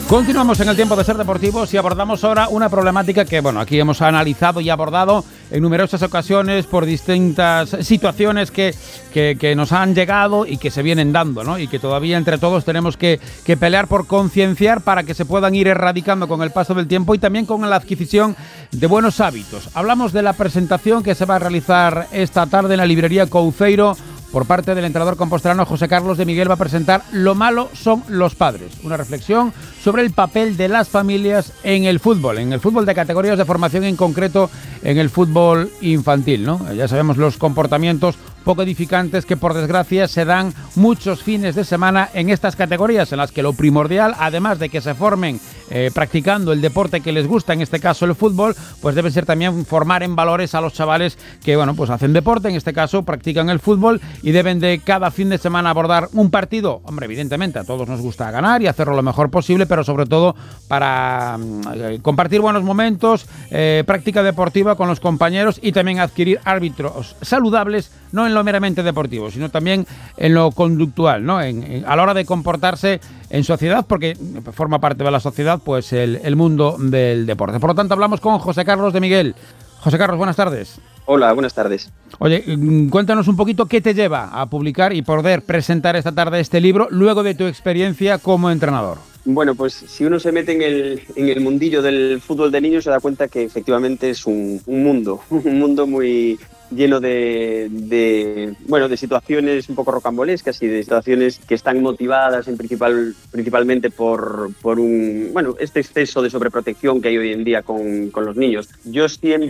Continuamos en el tiempo de Ser Deportivos y abordamos ahora una problemática que, bueno, aquí hemos analizado y abordado en numerosas ocasiones por distintas situaciones que nos han llegado y que se vienen dando, ¿no? Y que todavía entre todos tenemos que pelear por concienciar para que se puedan ir erradicando con el paso del tiempo y también con la adquisición de buenos hábitos. Hablamos de la presentación que se va a realizar esta tarde en la librería Couceiro. Por parte del entrenador compostelano José Carlos de Miguel va a presentar Lo malo son los padres, una reflexión sobre el papel de las familias en el fútbol de categorías de formación, en concreto en el fútbol infantil, ¿no? Ya sabemos los comportamientos poco edificantes que por desgracia se dan muchos fines de semana en estas categorías, en las que lo primordial, además de que se formen practicando el deporte que les gusta, en este caso el fútbol, pues debe ser también formar en valores a los chavales que, bueno, pues hacen deporte, en este caso practican el fútbol y deben de cada fin de semana abordar un partido. Hombre, evidentemente a todos nos gusta ganar y hacerlo lo mejor posible, pero sobre todo para compartir buenos momentos, práctica deportiva con los compañeros y también adquirir árbitros saludables, no en lo meramente deportivo, sino también en lo conductual, ¿no? A la hora de comportarse en sociedad, porque forma parte de la sociedad, pues el mundo del deporte. Por lo tanto, hablamos con José Carlos de Miguel. José Carlos, buenas tardes. Hola, buenas tardes. Oye, cuéntanos un poquito qué te lleva a publicar y poder presentar esta tarde este libro luego de tu experiencia como entrenador. Bueno, pues si uno se mete en el mundillo del fútbol de niños se da cuenta que efectivamente es un mundo muy lleno de situaciones un poco rocambolescas y de situaciones que están motivadas principalmente por este exceso de sobreprotección que hay hoy en día con los niños. Yo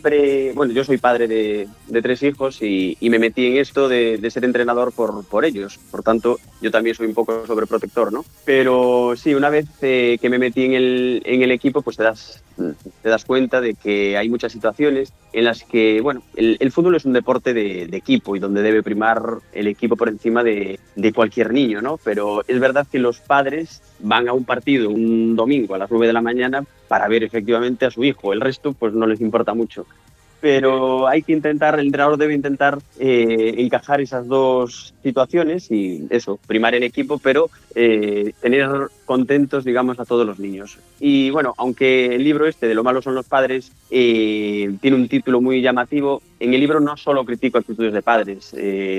soy padre de 3 hijos y me metí en esto de ser entrenador por ellos. Por tanto, yo también soy un poco sobreprotector, ¿no? Pero sí, una vez que me metí en el equipo, pues te das cuenta de que hay muchas situaciones en las que, el fútbol es un deporte de equipo y donde debe primar el equipo por encima de cualquier niño, ¿no? Pero es verdad que los padres van a un partido un domingo a las 9 de la mañana para ver efectivamente a su hijo. El resto, pues no les importa mucho. Pero el entrenador debe intentar encajar esas dos situaciones y eso, primar en equipo, pero tener contentos, digamos, a todos los niños. Y bueno, aunque el libro de Lo malo son los padres tiene un título muy llamativo, en el libro no solo critico actitudes de padres,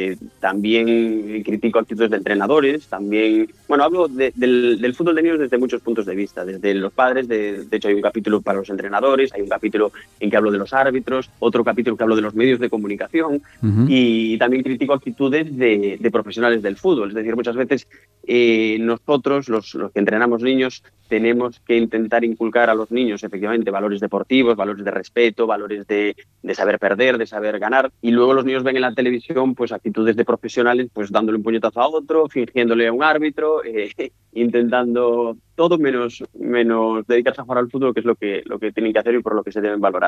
también critico actitudes de entrenadores, también, hablo del fútbol de niños desde muchos puntos de vista, desde los padres, de hecho hay un capítulo para los entrenadores, hay un capítulo en que hablo de los árbitros, otro capítulo que hablo de los medios de comunicación, y también critico actitudes de profesionales del fútbol. Es decir, muchas veces nosotros, los que entrenamos niños, tenemos que intentar inculcar a los niños efectivamente valores deportivos, valores de respeto, valores de saber perder, de saber ganar, y luego los niños ven en la televisión pues actitudes de profesionales, pues dándole un puñetazo a otro, fingiéndole a un árbitro, intentando todo menos dedicarse a jugar al fútbol, que es lo que tienen que hacer y por lo que se deben valorar.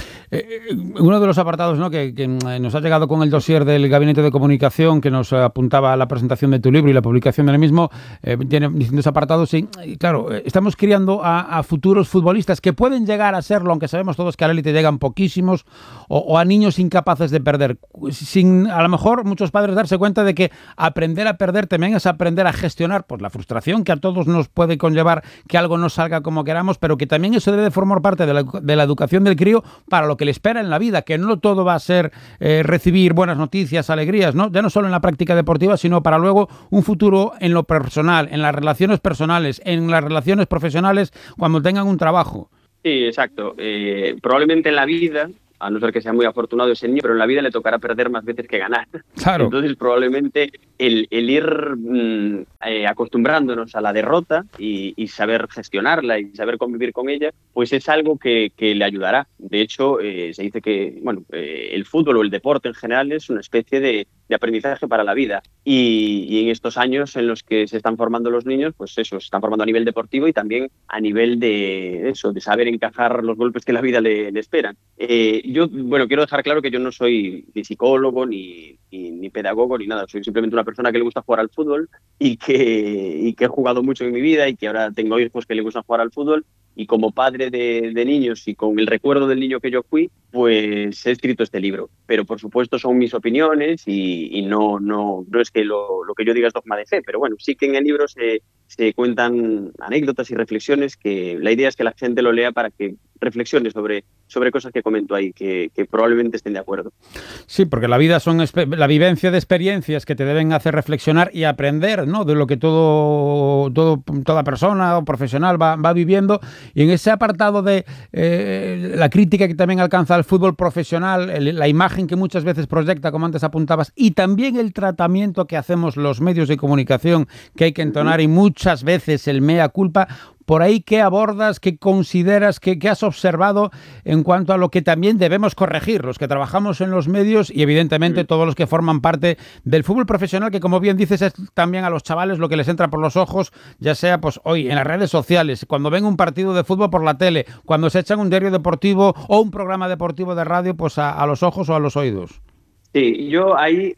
Uno de los apartados, ¿no?, que nos ha llegado con el dossier del Gabinete de Comunicación, que nos apuntaba a la presentación de tu libro y la publicación del mismo, tiene distintos apartados. Y claro, estamos criando a futuros futbolistas que pueden llegar a serlo, aunque sabemos todos que a la élite llegan poquísimos, o a niños incapaces de perder, sin a lo mejor muchos padres darse cuenta de que aprender a perder también es aprender a gestionar pues la frustración que a todos nos puede conllevar que algo no salga como queramos, pero que también eso debe formar parte de la educación del crío para lo que le espera en la vida, que no todo va a ser recibir buenas noticias, alegrías, ¿no? Ya no solo en la práctica deportiva, sino para luego un futuro en lo personal, en las relaciones personales, en las relaciones profesionales, cuando tengan un trabajo. Sí, exacto. Probablemente en la vida, a no ser que sea muy afortunado ese niño, pero en la vida le tocará perder más veces que ganar. Claro. Entonces probablemente el ir acostumbrándonos a la derrota y saber gestionarla y saber convivir con ella, pues es algo que le ayudará. De hecho, se dice que el fútbol o el deporte en general es una especie de aprendizaje para la vida. Y en estos años en los que se están formando los niños, pues eso, se están formando a nivel deportivo y también a nivel de saber encajar los golpes que la vida le esperan. Yo quiero dejar claro que yo no soy ni psicólogo, ni pedagogo, ni nada. Soy simplemente una persona que le gusta jugar al fútbol y que he jugado mucho en mi vida y que ahora tengo hijos que le gustan jugar al fútbol. y como padre de niños y con el recuerdo del niño que yo fui, pues he escrito este libro. Pero por supuesto son mis opiniones y no es que lo que yo diga es dogma de fe, pero bueno, sí que en el libro se cuentan anécdotas y reflexiones que la idea es que la gente lo lea para que reflexione sobre cosas que comento ahí, que probablemente estén de acuerdo. Sí, porque la vida son la vivencia de experiencias que te deben hacer reflexionar y aprender, ¿no?, de lo que toda persona o profesional va viviendo. Y en ese apartado de la crítica que también alcanza al fútbol profesional, la imagen que muchas veces proyecta, como antes apuntabas, y también el tratamiento que hacemos los medios de comunicación, que hay que entonar, y muchas veces el mea culpa. Por ahí, ¿qué abordas, qué consideras, qué has observado en cuanto a lo que también debemos corregir, los que trabajamos en los medios y evidentemente todos los que forman parte del fútbol profesional, que como bien dices es también a los chavales lo que les entra por los ojos, ya sea pues hoy en las redes sociales, cuando ven un partido de fútbol por la tele, cuando se echan un diario deportivo o un programa deportivo de radio, pues a los ojos o a los oídos? Sí, yo ahí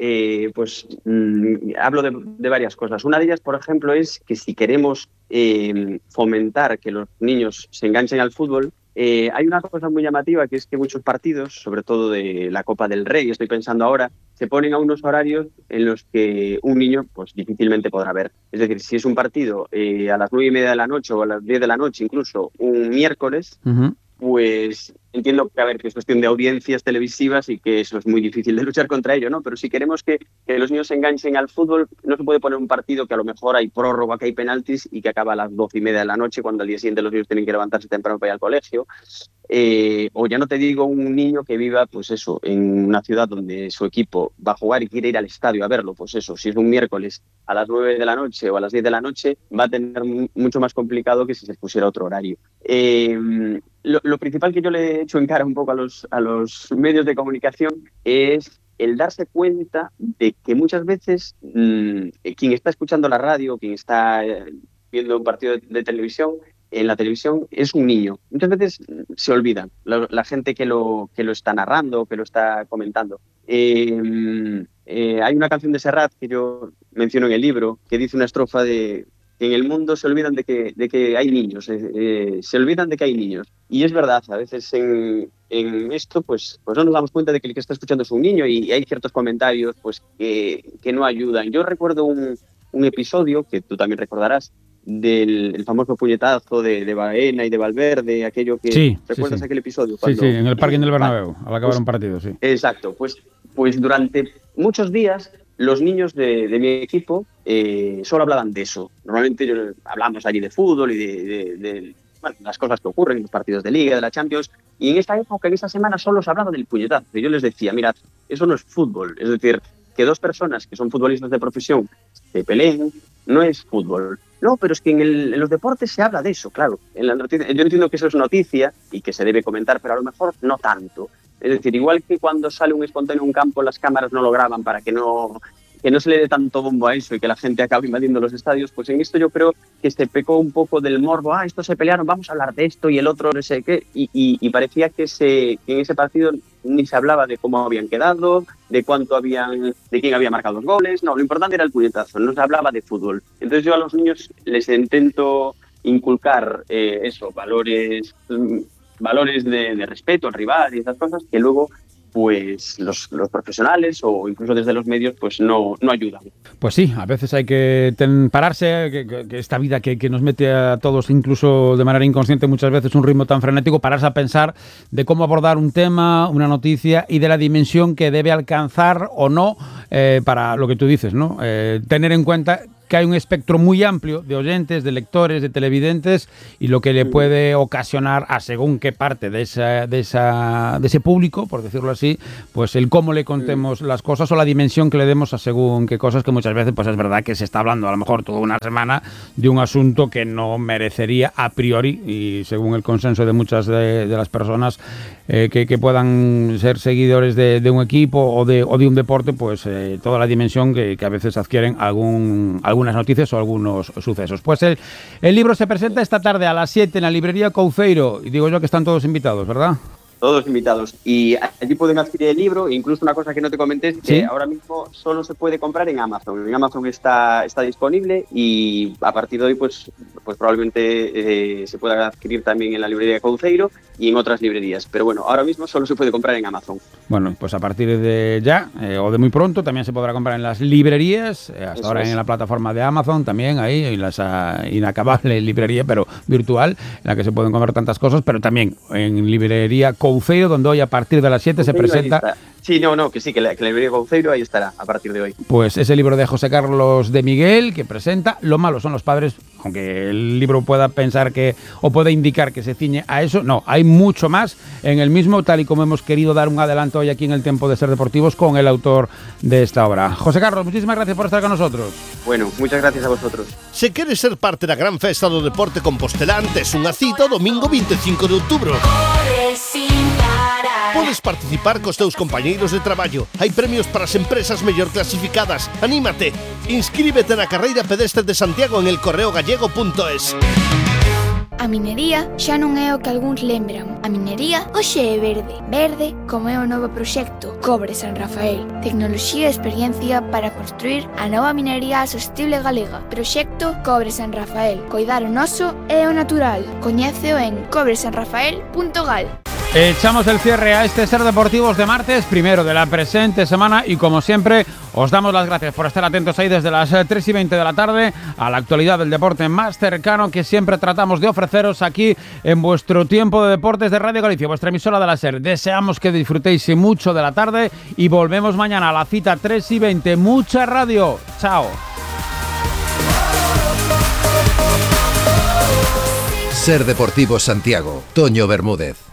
hablo de varias cosas. Una de ellas, por ejemplo, es que si queremos fomentar que los niños se enganchen al fútbol, hay una cosa muy llamativa, que es que muchos partidos, sobre todo de la Copa del Rey, estoy pensando ahora, se ponen a unos horarios en los que un niño pues difícilmente podrá ver. Es decir, si es un partido a las 9:30 de la noche o a las 10 de la noche, incluso un miércoles, pues entiendo que, a ver, que es cuestión de audiencias televisivas y que eso es muy difícil de luchar contra ello, ¿no? Pero si queremos que los niños se enganchen al fútbol, no se puede poner un partido que a lo mejor hay prórroga, que hay penaltis y que acaba a las 12:30 de la noche, cuando al día siguiente los niños tienen que levantarse temprano para ir al colegio. O ya no te digo un niño que viva, pues eso, en una ciudad donde su equipo va a jugar y quiere ir al estadio a verlo, pues eso, si es un miércoles a las 9 de la noche o a las 10 de la noche, va a tener mucho más complicado que si se pusiera otro horario. Lo principal que yo le he hecho en cara un poco a los medios de comunicación es el darse cuenta de que muchas veces quien está escuchando la radio, quien está viendo un partido de televisión, en la televisión es un niño. Muchas veces se olvidan la gente que lo está narrando, que lo está comentando. Hay una canción de Serrat que yo menciono en el libro, que dice una estrofa de que en el mundo se olvidan de que hay niños, se olvidan de que hay niños. Y es verdad, a veces en esto pues no nos damos cuenta de que el que está escuchando es un niño y hay ciertos comentarios pues que no ayudan. Yo recuerdo un episodio, que tú también recordarás, del famoso puñetazo de Baena y de Valverde, aquello que... Sí, ¿recuerdas sí. aquel episodio? Sí, en el parking del Bernabéu, al acabar un partido, sí. Exacto, pues durante muchos días los niños de mi equipo solo hablaban de eso. Normalmente hablamos allí de fútbol y de las cosas que ocurren en los partidos de Liga, de la Champions, y en esta época, en esta semana, solo se hablaba del puñetazo. Y yo les decía, mirad, eso no es fútbol. Es decir, que dos personas que son futbolistas de profesión se peleen, no es fútbol. No, pero es que en los deportes se habla de eso, claro. En la noticia, yo entiendo que eso es noticia y que se debe comentar, pero a lo mejor no tanto. Es decir, igual que cuando sale un espontáneo en un campo, las cámaras no lo graban para que no se le dé tanto bombo a eso y que la gente acabe invadiendo los estadios, pues en esto yo creo que se pecó un poco del morbo. Estos se pelearon, vamos a hablar de esto, y el otro no sé qué. Y parecía que en ese partido ni se hablaba de cómo habían quedado, de quién había marcado los goles. No, lo importante era el puñetazo, no se hablaba de fútbol. Entonces yo a los niños les intento inculcar valores de respeto al rival y esas cosas que luego pues los profesionales o incluso desde los medios pues no ayudan. Pues sí, a veces hay que pararse, que esta vida que nos mete a todos incluso de manera inconsciente muchas veces un ritmo tan frenético, pararse a pensar de cómo abordar un tema, una noticia y de la dimensión que debe alcanzar o no para lo que tú dices, ¿no? Tener en cuenta que hay un espectro muy amplio de oyentes, de lectores, de televidentes, y lo que le puede ocasionar a según qué parte de ese público, por decirlo así, pues el cómo le contemos las cosas o la dimensión que le demos a según qué cosas, que muchas veces pues es verdad que se está hablando a lo mejor toda una semana de un asunto que no merecería a priori, y según el consenso de muchas de las personas que puedan ser seguidores de un equipo o de un deporte, pues toda la dimensión que a veces adquieren algunas noticias o algunos sucesos. Pues el libro se presenta esta tarde a las 7 en la librería Couceiro, y digo yo que están todos invitados, ¿verdad? Todos invitados. Y allí pueden adquirir el libro. Incluso una cosa que no te comenté es que ahora mismo solo se puede comprar en Amazon. En Amazon está disponible, y a partir de hoy pues pues probablemente se pueda adquirir también en la librería Couceiro y en otras librerías. Pero bueno, ahora mismo solo se puede comprar en Amazon. Bueno, pues a partir de ya o de muy pronto también se podrá comprar en las librerías, hasta ahora en la plataforma de Amazon también, ahí en la inacabable librería, pero virtual, en la que se pueden comprar tantas cosas, pero también en librería Couceiro, donde hoy a partir de las 7 se presenta... Sí, que la librería Couceiro ahí estará a partir de hoy. Pues ese libro de José Carlos de Miguel que presenta Lo malo son los padres, aunque el libro pueda pensar que o pueda indicar que se ciñe a eso, no, hay mucho más en el mismo, tal y como hemos querido dar un adelanto hoy aquí en el Tiempo de Ser Deportivos con el autor de esta obra. José Carlos, muchísimas gracias por estar con nosotros. Bueno, muchas gracias a vosotros. Se queres ser parte da gran festa do deporte compostelán, tes unha cita o domingo 25 de outubro. Podes participar cos teus compañeiros de traballo. Hai premios para as empresas mellor clasificadas. Anímate. Inscríbete na carreira pedestre de Santiago en elcorreogallego.es. A minería xa non é o que algúns lembran. A minería hoxe é verde. Verde como é o novo proxecto Cobre San Rafael. Tecnoloxía e experiencia para construir a nova minería sostible galega. Proxecto Cobre San Rafael. Coidar o noso e o natural. Coñéceo en cobresanrafael.gal. Echamos el cierre a este Ser Deportivos de martes, primero de la presente semana, y como siempre os damos las gracias por estar atentos ahí desde las 3:20 de la tarde a la actualidad del deporte más cercano que siempre tratamos de ofreceros aquí en vuestro tiempo de deportes de Radio Galicia, vuestra emisora de la SER. Deseamos que disfrutéis mucho de la tarde y volvemos mañana a la cita 3:20. Mucha radio. Chao. Ser Deportivos Santiago, Toño Bermúdez.